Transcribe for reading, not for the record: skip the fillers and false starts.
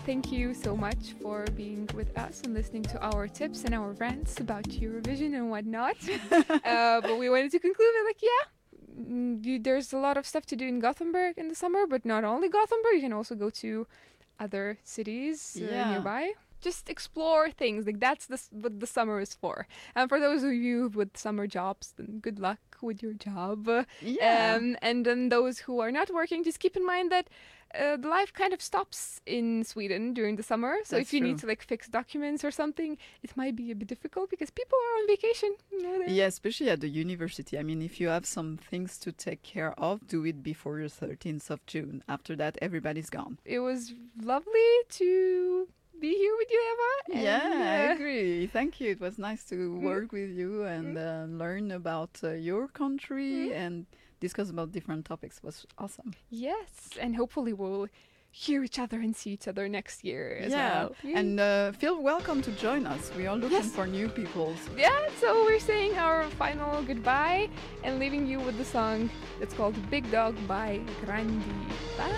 thank you so much for being with us and listening to our tips and our rants about Eurovision and whatnot. But we wanted to conclude with there's a lot of stuff to do in Gothenburg in the summer, but not only Gothenburg. You can also go to other cities nearby. Just explore things. Like that's what the summer is for. And for those of you with summer jobs, then good luck with your job. And then those who are not working, just keep in mind that the life kind of stops in Sweden during the summer. So That's if you true. need to like fix documents or something, it might be a bit difficult because people are on vacation. Yeah, especially at the university. I mean, if you have some things to take care of, do it before the 13th of June. After that, everybody's gone. It was lovely to be here with you, Eva. I agree. Thank you. It was nice to work with you and learn about your country and discuss about different topics. It was awesome. Yes, and hopefully we'll hear each other and see each other next year as well. And feel welcome to join us. We are looking for new people. Yeah, so we're saying our final goodbye and leaving you with the song that's called Big Dog by Grandi. Bye.